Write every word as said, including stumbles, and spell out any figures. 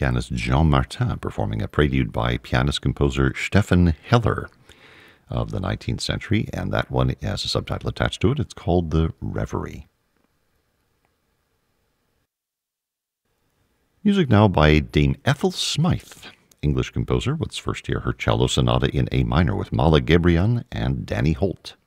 pianist Jean Martin performing a prelude by pianist-composer Stefan Heller of the nineteenth century, and that one has a subtitle attached to it. It's called The Reverie. Music now by Dame Ethel Smythe, English composer. Let's first hear her cello sonata in A minor with Mala Gebrian and Danny Holt.